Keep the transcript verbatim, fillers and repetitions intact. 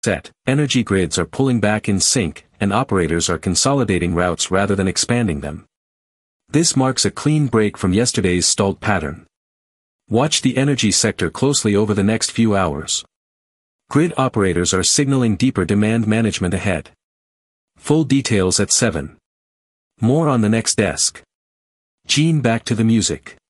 Set, energy grids are pulling back in sync, and operators are consolidating routes rather than expanding them. This marks a clean break from yesterday's stalled pattern. Watch the energy sector closely over the next few hours. Grid operators are signaling deeper demand management ahead. Full details at seven. More on the next desk. Gene, back to the music.